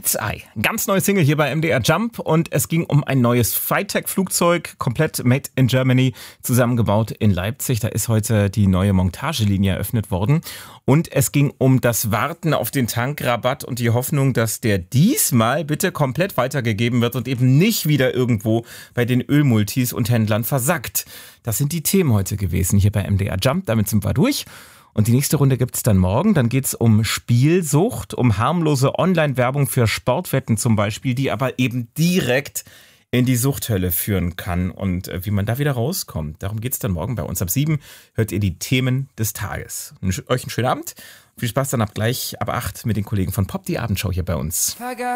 Cat's Eye. Ganz neue Single hier bei MDR Jump und es ging um ein neues Freitech-Flugzeug, komplett made in Germany, zusammengebaut in Leipzig. Da ist heute die neue Montagelinie eröffnet worden. Und es ging um das Warten auf den Tankrabatt und die Hoffnung, dass der diesmal bitte komplett weitergegeben wird und eben nicht wieder irgendwo bei den Ölmultis und Händlern versackt. Das sind die Themen heute gewesen hier bei MDR Jump. Damit sind wir durch. Und die nächste Runde gibt's dann morgen. Dann geht's um Spielsucht, um harmlose Online-Werbung für Sportwetten zum Beispiel, die aber eben direkt in die Suchthölle führen kann und wie man da wieder rauskommt. Darum geht's dann morgen bei uns. Ab 7 hört ihr die Themen des Tages. Euch einen schönen Abend. Viel Spaß dann ab 8 mit den Kollegen von Pop, die Abendshow hier bei uns.